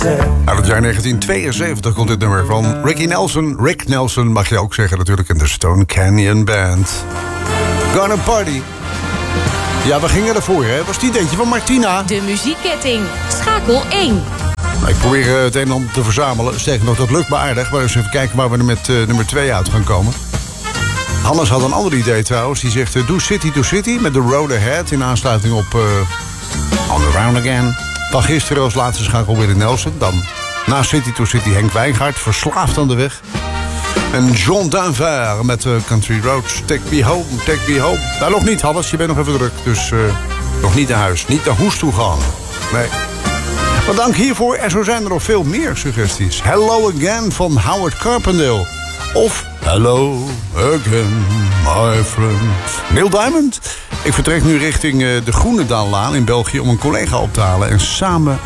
Uit het jaar 1972 komt dit nummer van Ricky Nelson. Rick Nelson mag je ook zeggen natuurlijk, in de Stone Canyon Band. Gonna Party. Ja, we gingen ervoor, hè? Was die eentje van Martina? De muziekketting. Schakel 1. Ik probeer het een en ander te verzamelen. Sterker nog, dat lukt me aardig. Maar eens even kijken waar we er met nummer 2 uit gaan komen. Hannes had een ander idee trouwens. Die zegt, doe City to City met The Road Ahead. In aansluiting op On the Round Again. Van gisteren als laatste schakel Willie Nelson. Dan na City to City Henk Wijngaard. Verslaafd aan de weg. En John Denver met Country Roads. Take me home, take me home. Nou, nog niet, Hannes. Je bent nog even druk. Dus nog niet naar huis. Niet naar Hoes toe gaan. Nee. Maar dank hiervoor. En zo zijn er nog veel meer suggesties. Hello Again van Howard Carpendale. Of Hello Again, my friend. Neil Diamond. Ik vertrek nu richting de Groenendaallaan in België om een collega op te halen. En samen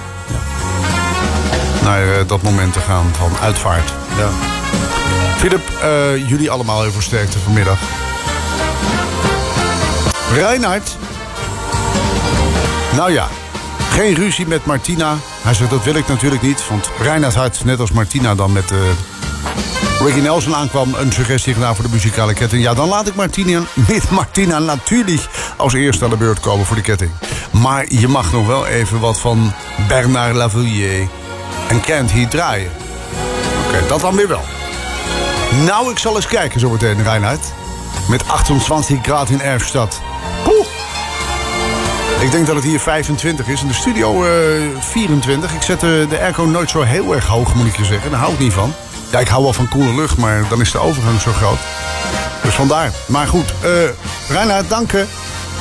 naar dat moment te gaan van uitvaart. Ja. Philip, jullie allemaal heel veel sterkte vanmiddag. Reinhard. Nou ja, geen ruzie met Martina. Hij zegt, dat wil ik natuurlijk niet. Want Reinhard had, net als Martina dan met Ricky Nelson aankwam, een suggestie gedaan voor de muzikale ketting. Ja, dan laat ik Martina natuurlijk als eerste aan de beurt komen voor de ketting. Maar je mag nog wel even wat van Bernard Lavilliers en Can't He draaien. Oké, dat dan weer wel. Nou, ik zal eens kijken zo meteen, Reinhard. Met 28 graden in Erfstad. Poeh. Ik denk dat het hier 25 is. In de studio 24. Ik zet de airco nooit zo heel erg hoog, moet ik je zeggen. Daar hou ik niet van. Ja, ik hou wel van koele lucht, maar dan is de overgang zo groot. Dus vandaar. Maar goed, Reinhard, dank je.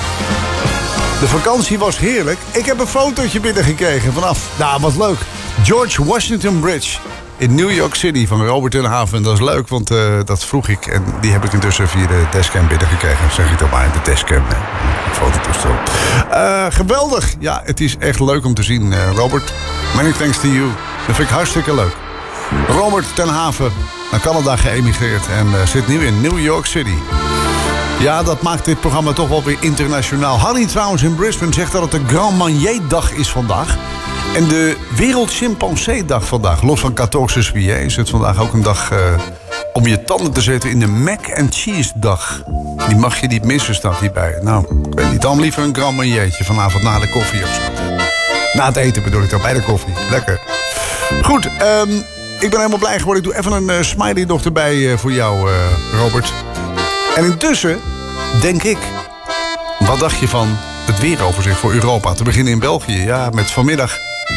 De vakantie was heerlijk. Ik heb een fotootje binnengekregen vanaf... Nou, wat leuk. George Washington Bridge in New York City van Robert ten Haven. Dat is leuk, want dat vroeg ik. En die heb ik intussen via de dashcam binnengekregen. Zeg ik dan maar, de dashcam. Fototoestel. Geweldig. Ja, het is echt leuk om te zien, Robert. Many thanks to you. Dat vind ik hartstikke leuk. Robert ten Haven, naar Canada geëmigreerd en zit nu in New York City. Ja, dat maakt dit programma toch wel weer internationaal. Harry trouwens in Brisbane zegt dat het de Grand Marnier-dag is vandaag. En de Wereld Chimpansee-dag vandaag. Los van 14 juillet is het vandaag ook een dag om je tanden te zetten in de Mac and Cheese-dag. Die mag je niet missen, staat hierbij. Nou, ik weet niet, dan liever een Grand Marniertje vanavond na de koffie of zo. Na het eten bedoel ik dan, bij de koffie. Lekker. Goed, ik ben helemaal blij geworden. Ik doe even een smiley nog erbij voor jou, Robert. En intussen denk ik, wat dacht je van het weeroverzicht voor Europa? Te beginnen in België, ja, met vanmiddag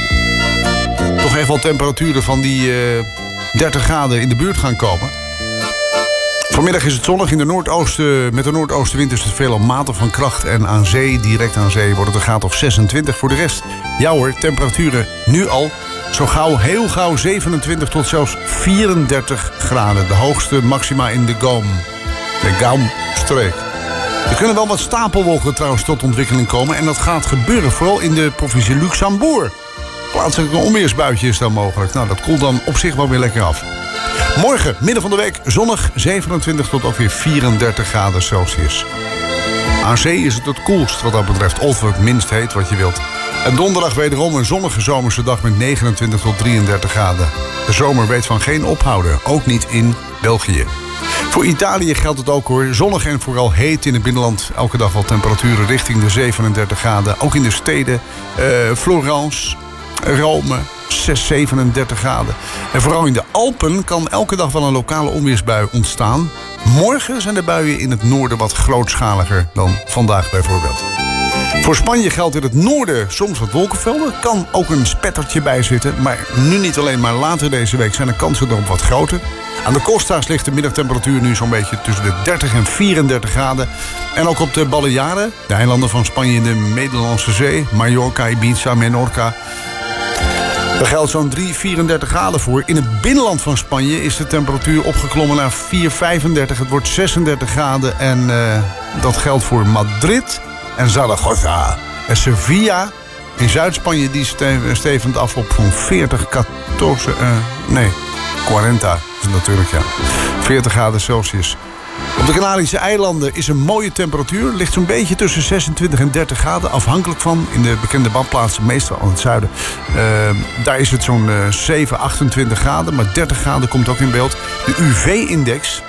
toch even wat temperaturen van die 30 graden in de buurt gaan komen. Vanmiddag is het zonnig in de noordoosten. Met de noordoostenwind is het veelal matig van kracht. En aan zee, direct aan zee, wordt het een graad of 26. Voor de rest, ja hoor, temperaturen nu al zo gauw, heel gauw 27 tot zelfs 34 graden. De hoogste maxima in de Gaum-streek. Er kunnen wel wat stapelwolken trouwens tot ontwikkeling komen. En dat gaat gebeuren vooral in de provincie Luxembourg. Plaatselijk een onweersbuitje is dan mogelijk. Nou, dat koelt dan op zich wel weer lekker af. Morgen, midden van de week, zonnig, 27 tot ook weer 34 graden Celsius. Aan zee is het het koelst wat dat betreft. Of het minst heet wat je wilt. En donderdag wederom een zonnige zomerse dag met 29 tot 33 graden. De zomer weet van geen ophouden, ook niet in België. Voor Italië geldt het ook hoor. Zonnig en vooral heet in het binnenland. Elke dag wel temperaturen richting de 37 graden. Ook in de steden Florence, Rome, 37 graden. En vooral in de Alpen kan elke dag wel een lokale onweersbui ontstaan. Morgen zijn de buien in het noorden wat grootschaliger dan vandaag bijvoorbeeld. Voor Spanje geldt in het noorden soms wat wolkenvelden. Kan ook een spettertje bij zitten. Maar nu niet alleen, maar later deze week zijn de kansen erop wat groter. Aan de Costa's ligt de middagtemperatuur nu zo'n beetje tussen de 30 en 34 graden. En ook op de Balearen, de eilanden van Spanje in de Middellandse Zee, Mallorca, Ibiza, Menorca. Daar geldt zo'n 34 graden voor. In het binnenland van Spanje is de temperatuur opgeklommen naar 4,35. Het wordt 36 graden en dat geldt voor Madrid en Zaragoza. En Sevilla in Zuid-Spanje die stevend af op zo'n 40 is het natuurlijk, ja. 40 graden Celsius. Op de Canarische eilanden is een mooie temperatuur. Ligt zo'n beetje tussen 26 en 30 graden. Afhankelijk van in de bekende badplaatsen, meestal aan het zuiden. Daar is het zo'n 7, 28 graden. Maar 30 graden komt ook in beeld. De UV-index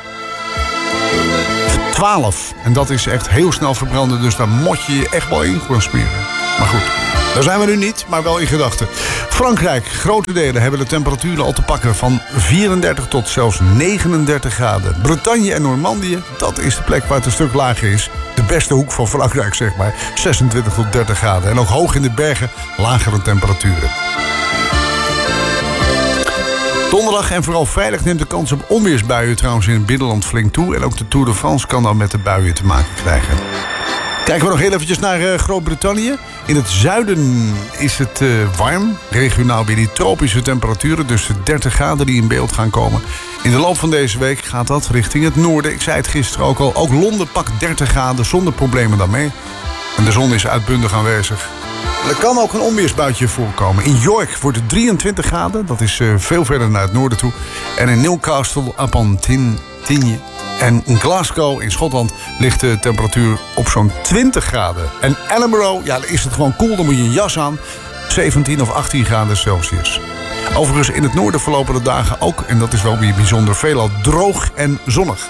12. En dat is echt heel snel verbranden. Dus daar moet je je echt wel in gaan smeren. Maar goed, daar zijn we nu niet, maar wel in gedachten. Frankrijk, grote delen hebben de temperaturen al te pakken van 34 tot zelfs 39 graden. Bretagne en Normandië, dat is de plek waar het een stuk lager is. De beste hoek van Frankrijk, zeg maar. 26 tot 30 graden. En ook hoog in de bergen lagere temperaturen. Donderdag en vooral vrijdag neemt de kans op onweersbuien trouwens in het binnenland flink toe. En ook de Tour de France kan dan met de buien te maken krijgen. Kijken we nog heel eventjes naar Groot-Brittannië. In het zuiden is het warm. Regionaal weer die tropische temperaturen. Dus de 30 graden die in beeld gaan komen. In de loop van deze week gaat dat richting het noorden. Ik zei het gisteren ook al. Ook Londen pakt 30 graden zonder problemen daarmee. En de zon is uitbundig aanwezig. Er kan ook een onweersbuitje voorkomen. In York wordt het 23 graden. Dat is veel verder naar het noorden toe. En in Newcastle upon Tyne en in Glasgow in Schotland ligt de temperatuur op zo'n 20 graden. En Edinburgh, ja, dan is het gewoon koel. Dan moet je een jas aan. 17 of 18 graden Celsius. Overigens in het noorden verlopen de dagen ook, en dat is wel weer bijzonder, veelal droog en zonnig.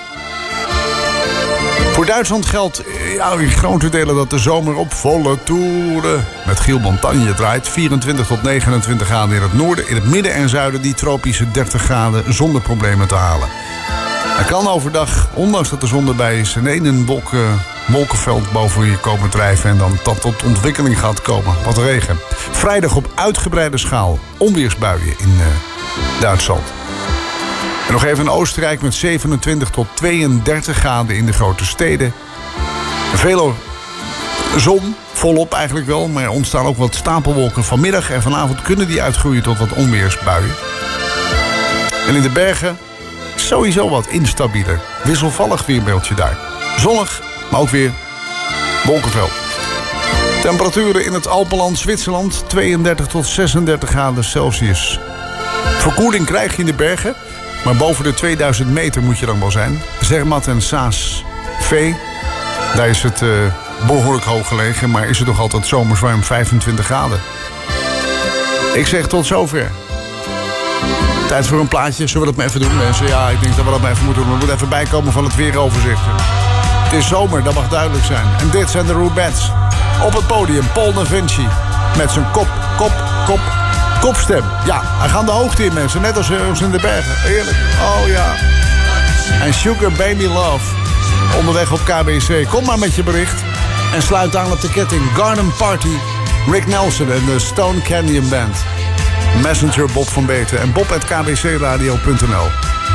Voor Duitsland geldt in grote delen dat de zomer op volle toeren met Giel Montagne draait. 24 tot 29 graden in het noorden. In het midden en zuiden die tropische 30 graden zonder problemen te halen. Er kan overdag, ondanks dat de zon erbij is, ineens een wolkenveld boven je komen drijven. En dan tot ontwikkeling gaat komen. Wat regen. Vrijdag op uitgebreide schaal onweersbuien in Duitsland. En nog even in Oostenrijk met 27 tot 32 graden in de grote steden. Veel zon, volop eigenlijk wel. Maar er ontstaan ook wat stapelwolken vanmiddag. En vanavond kunnen die uitgroeien tot wat onweersbuien. En in de bergen sowieso wat instabieler. Wisselvallig weerbeeldje daar. Zonnig, maar ook weer wolkenveld. Temperaturen in het Alpenland Zwitserland 32 tot 36 graden Celsius. Verkoeling krijg je in de bergen. Maar boven de 2000 meter moet je dan wel zijn. Zermatt en Saas-Vee. Daar is het behoorlijk hoog gelegen. Maar is het nog altijd zomers warm 25 graden. Ik zeg tot zover. Tijd voor een plaatje. Zullen we dat maar even doen, mensen? Ja, ik denk dat we dat maar even moeten doen. We moeten even bijkomen van het weeroverzicht. Het is zomer, dat mag duidelijk zijn. En dit zijn de Rubettes. Op het podium, Paul Da Vinci. Met zijn kopstem. Ja, hij gaat de hoogte in, mensen. Net als in de bergen. Heerlijk. Oh ja. En Sugar Baby Love. Onderweg op KBC. Kom maar met je bericht. En sluit aan op de ketting. Garden Party. Rick Nelson en de Stone Canyon Band. Messenger Bob van Beten. En bob@kbcradio.nl.